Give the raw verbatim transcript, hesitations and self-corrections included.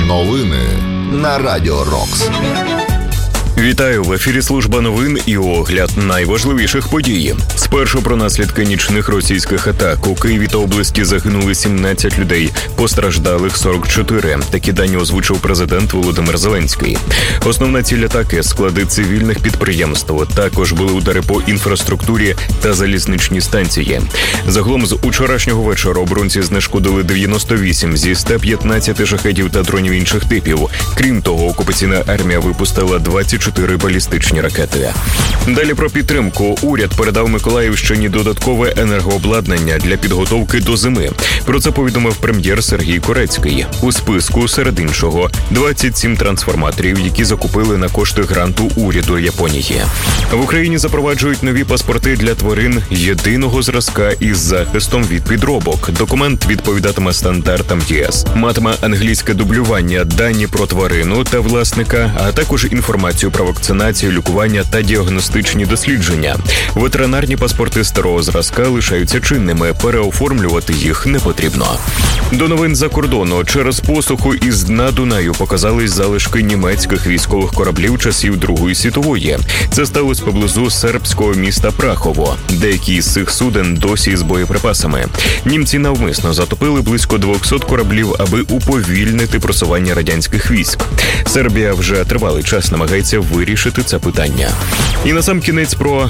Новини на Радіо Рокс. Вітаю! В ефірі служба новин і огляд найважливіших подій. Спершу про наслідки нічних російських атак. У Києві та області загинули сімнадцять людей, постраждалих сорок чотири. Такі дані озвучив президент Володимир Зеленський. Основна ціль атаки – склади цивільних підприємств. Також були удари по інфраструктурі та залізничні станції. Загалом з учорашнього вечора оборонці знешкодили дев'яносто вісім зі ста п'ятнадцяти шахедів та дронів інших типів. Крім того, окупаційна армія випустила двадцять чотири балістичні ракети. Далі про підтримку. Уряд передав Миколаївщині додаткове енергообладнання для підготовки до зими. Про це повідомив прем'єр Сергій Корецький. У списку, серед іншого, двадцять сім трансформаторів, які закупили на кошти гранту уряду Японії. В Україні запроваджують нові паспорти для тварин єдиного зразка із захистом від підробок. Документ відповідатиме стандартам ЄС. Матиме англійське дублювання, дані про тварину та власника, а також інформацію про вакцинацію, лікування та діагностичні дослідження. Ветеринарні паспорти старого зразка лишаються чинними, переоформлювати їх не потрібно. До новин за кордону. Через посуху із дна Дунаю показались залишки німецьких військових кораблів часів Другої світової. Це сталося поблизу сербського міста Прахово. Деякі з цих суден досі з боєприпасами. Німці навмисно затопили близько двісті кораблів, аби уповільнити просування радянських військ. Сербія вже тривалий час намагається вирішити це питання. І насамкінець про